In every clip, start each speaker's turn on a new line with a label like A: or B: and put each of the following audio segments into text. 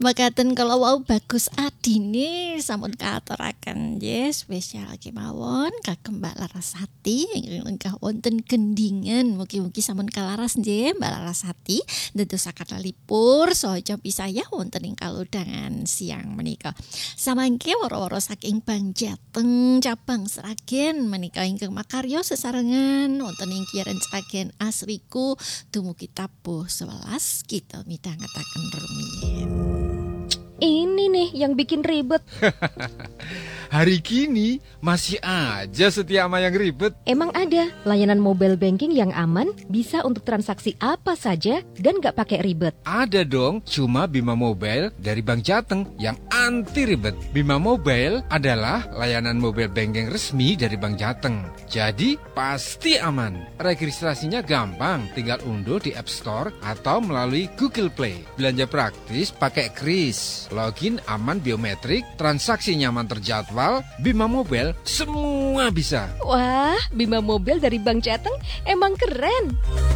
A: Makaten kalau wau bagus adine sampun kaaturaken nggih spesial kemawon kagem Mbak Larasati ingkang lenggah wonten gendingan. Mugi-mugi sampun kalaras nggih Mbak Larasati ndadosaken lalipur saha pisayah wonten ing kalodhangan siang menika. Samangke woro-woro saking Bang Jateng cabang Sragen menika ingkang makarya sesarengan wonten ing Kiaren Sragen Asriku dumugi tabuh 11 kita midhangetaken rumiyin.
B: Ini nih yang bikin ribet.
C: Hari gini masih aja setia sama yang ribet.
B: Emang ada layanan mobile banking yang aman, bisa untuk transaksi apa saja dan gak pakai ribet?
C: Ada dong, cuma Bima Mobile dari Bank Jateng yang anti ribet. Bima Mobile adalah layanan mobile banking resmi dari Bank Jateng. Jadi pasti aman. Registrasinya gampang, tinggal unduh di App Store atau melalui Google Play. Belanja praktis pakai kris, login aman biometrik, transaksi nyaman terjadwal. Bima Mobile semua bisa.
B: Wah, Bima Mobile dari Bank Jateng emang keren.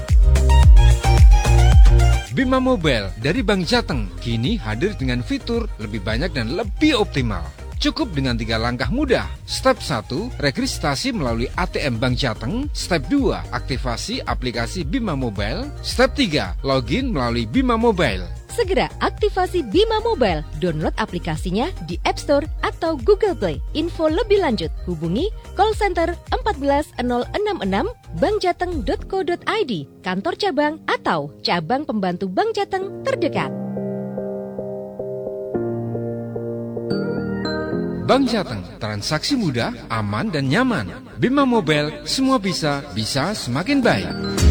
C: Bima Mobile dari Bank Jateng kini hadir dengan fitur lebih banyak dan lebih optimal. Cukup dengan 3 langkah mudah. Step 1, registrasi melalui ATM Bank Jateng. Step 2, aktivasi aplikasi Bima Mobile. Step 3, login melalui Bima Mobile.
B: Segera aktivasi Bima Mobile, download aplikasinya di App Store atau Google Play. Info lebih lanjut, hubungi call center 14066 bankjateng.co.id, kantor cabang atau cabang pembantu Bank Jateng terdekat.
C: Bank Jateng, transaksi mudah, aman dan nyaman. Bima Mobile, semua bisa semakin baik.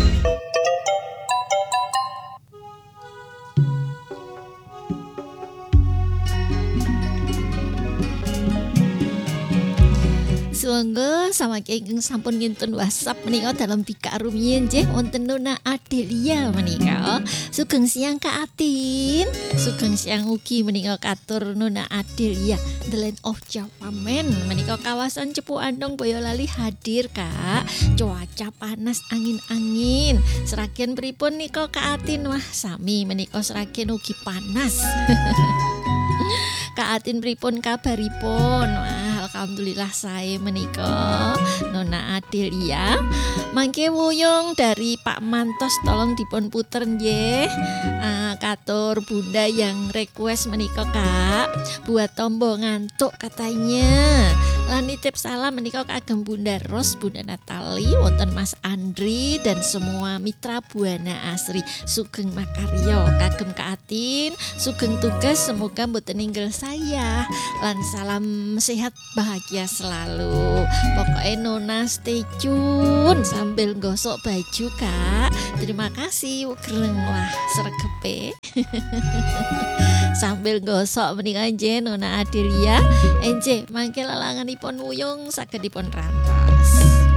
A: Sungguh sama kenging sampun ngintun WhatsApp menika dalam bika rumiyin nggih wonten Nona Adelia menika. Sugeng siang Kak Atin. Sugeng siang ugi menika katur Nona Adelia. The Land of Java Men menika kawasan Cepu Andong Boyolali hadir Kak. Cuaca panas angin-angin. Seragen pripun nika Kak Atin? Wah sami menika seragen ugi panas. Kak Atin pripun kabaripun? Wah alhamdulillah saya menika Nona Adelia. Mangke wuyung dari Pak Mantos tolong dipun puter nggih. Katur Bunda yang request menika Kak buat tombol ngantuk katanya. Lan nitip salam menika kagem Bunda Ros, Bunda Natali, wonten Mas Andri dan semua mitra Buana Asri. Sugeng makarya kagem Kak Atin, sugeng tugas semoga mboten ninggal saya. Lan salam sehat bahagia selalu. Pokoknya Nona stay tune sambil gosok baju Kak. Terima kasih gereng wah sregepe. Sambil gosok menika nggih Nona Adelia. Enje mangke lalanganipun wuyung saged dipun rantos.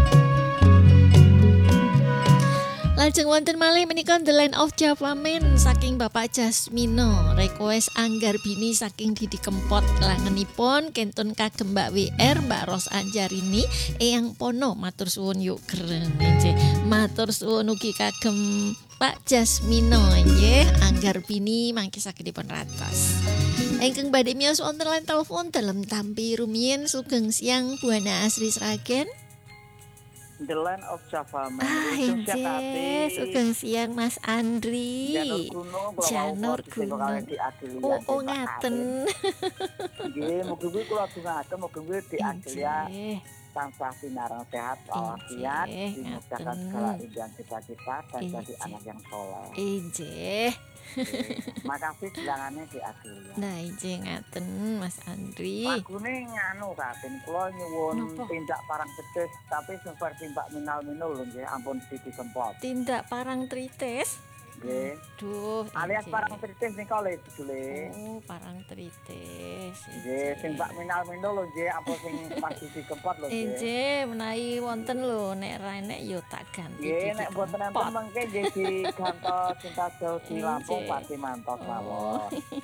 A: Lajeng wonten malih menika The Land of Java Men saking Bapak Jasmino. Request Anggar Bini saking Didi Kempot langenipun kentun kagem Mbak WR, Mbak Ros Anjarini, Eyang Pono matur suwun yuk keren nggih. Matur suwun ugi kagem Pak Jasmino nggih, Anggar Bini mangke saged dipun ratos. Ingkang badhe miyos wonten line telepon dalem tampi rumiyin sugeng siang Buana Asri Sragen.
D: The Land of Java Men.
A: Sugeng siang Mas Andri. Janur Gunung. Oh ngaten.
D: Nggih, mugi-mugi kula atungaken mugi-mugi di Adelia tansah sinareng sehat walafiat, dimudahkan segala impian cita-cita dan jadi anak yang soleh.
A: Injih.
D: Makasih bilangane di Adelia.
A: Nah, injih ngaten Mas Andri.
D: Lagune nganu Katin, kula nyuwun tindak parang pedes tapi super timbak minal-minul lho nggih, ampun Didi Kempot.
A: Tindak parang tritis.
D: Nggih.
A: Duh,
D: alias parang tritis nika lho judule.
A: Oh, parang tritis.
D: Nggih, sing Mbak minal-minul lho nggih, apa sing pas Didi Kempot lho nggih.
A: Injih, menawi wonten lho, nek ra enek yo tak ganti.
D: Nggih, nek mboten enten mengke nggih digantos cinta jauh di Lampung pasti mantos mawon.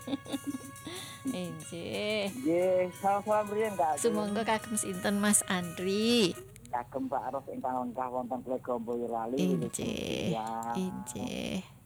A: Injih.
D: Nggih, salam-salam riyen Kak.
A: Sumangga kagem sinten Mas Andri.
D: Kagem Pak Ros ingkang lenggah wonten Plegom Boyolali.
A: Injih. Injih.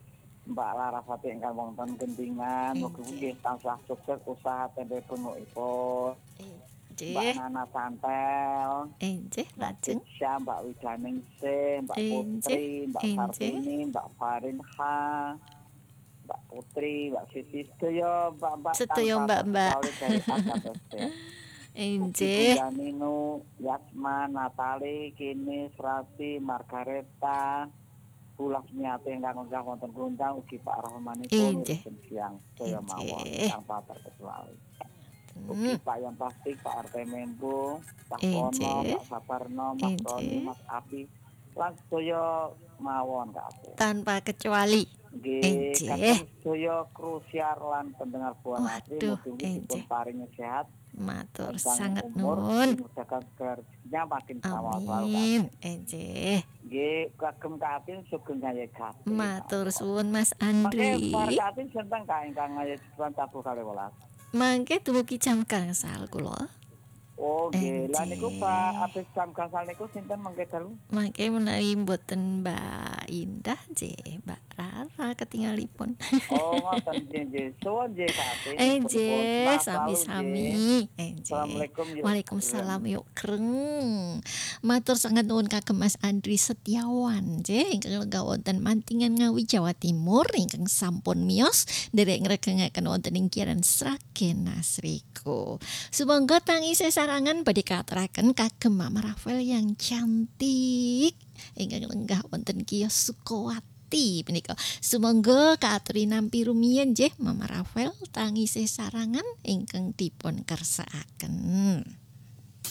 D: Mbak Larasati ingkang wonten Gendingan, mugi-mugi tansah sukses usaha tempe punukipun. Mbak
A: Nggih.
D: Nana Santel,
A: Nggih,
D: Mbak
A: lajeng.
D: Tisha, Mbak Wijaningsih, Mbak Putri, Mbak Sartini, Mbak Farinha, Mbak Putri, Mbak Siti sedaya, Mbak-mbak
A: Sedaya mbak-mbak.
D: dari AKPSD.
A: Nggih.
D: Janinu, Yasma, Natali, Kini, Rati, Margareta, Bulah Nyati ingkang enggah wonten Gundang ugi Pak Rahmanipun
A: Nggih.
D: siang saya mawon tanpa terkecuali. Ugi Pak yang pasti Pak RT Membu, Pak Pono, Pak Saparno, Mas Roni, Mas Api, lan sedaya mawon kabeh.
A: Tanpa kecuali.
D: Nggih, kadang sedaya krusiar lan pendengar Buan Asri mugi-mugi dipun paringi sehat.
A: Matur
D: panjang
A: sangat
D: umur,
A: nuwun.
D: dimudahkan rezekinya makin sawal selalu.
A: Amin. Nggih.
D: Nggih, kagem katin sugeng ngayegaken.
A: Matur suwun Mas
D: Mangke
A: Andri.
D: par katin sinten ka ingkang ngayegaken tabuh 12.
A: Mangke dumugi jam gangsal kula.
D: Oh, nggih. Lah niku Pak abis jam gangsal niku sinten mangke dalu?
A: Mangke menawi mboten Mbak Indah nggih, Mbak Rara ketingalipun.
D: Oh, ngoten nggih. Suwun nggih katin.
A: Nggih, sami-sami.
D: Assalamualaikum.
A: Waalaikumsalam yuk kreng. Matur sangat nuwun kagem Mas Andri Setiawan nggih ingkang lenggah wonten Mantingan Ngawi Jawa Timur ingkang sampun miyos nderek ngregengaken wonten ing Kiaran Sragen Nasriku. Sumangga tangi sesarangan badhe katuraken kagem Mama Rafael yang cantik ingkang lenggah wonten kios Sukowati menika. Sumangga kaaturi nampi rumiyin nggih Mama Rafael tangi sesarangan ingkang dipun kersakaken.